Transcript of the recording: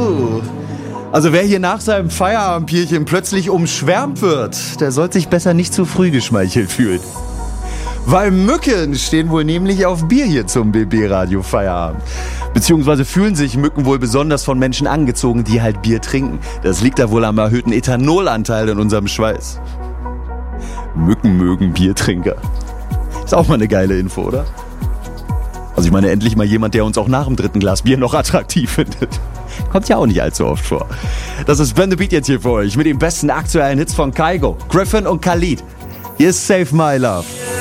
Also wer hier nach seinem Feierabendbierchen plötzlich umschwärmt wird, der sollte sich besser nicht zu früh geschmeichelt fühlen. Weil Mücken stehen wohl nämlich auf Bier hier zum BB-Radio Feierabend. Beziehungsweise fühlen sich Mücken wohl besonders von Menschen angezogen, die halt Bier trinken. Das liegt da wohl am erhöhten Ethanolanteil in unserem Schweiß. Mücken mögen Biertrinker. Ist auch mal eine geile Info, oder? Also ich meine, endlich mal jemand, der uns auch nach dem 3. Glas Bier noch attraktiv findet. Kommt ja auch nicht allzu oft vor. Das ist Ben the Beat jetzt hier für euch mit den besten aktuellen Hits von Kygo, Griffin und Khalid. Hier ist Save My Love.